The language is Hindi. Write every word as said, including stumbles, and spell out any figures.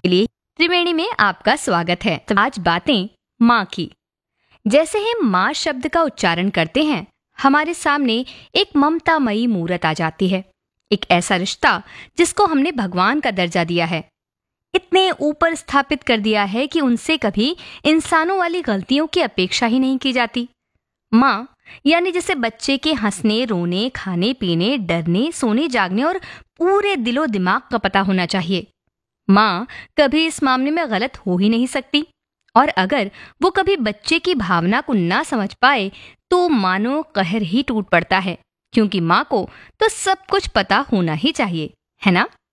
के लिए त्रिवेणी में आपका स्वागत है। तो आज बातें माँ की। जैसे ही माँ शब्द का उच्चारण करते हैं, हमारे सामने एक ममतामयी मूरत आ जाती है। एक ऐसा रिश्ता जिसको हमने भगवान का दर्जा दिया है, इतने ऊपर स्थापित कर दिया है कि उनसे कभी इंसानों वाली गलतियों की अपेक्षा ही नहीं की जाती। माँ यानी जैसे बच्चे के हंसने, रोने, खाने पीने, डरने, सोने, जागने और पूरे दिलो दिमाग का पता होना चाहिए। माँ कभी इस मामले में गलत हो ही नहीं सकती, और अगर वो कभी बच्चे की भावना को ना समझ पाए तो मानो कहर ही टूट पड़ता है, क्योंकि माँ को तो सब कुछ पता होना ही चाहिए, है ना?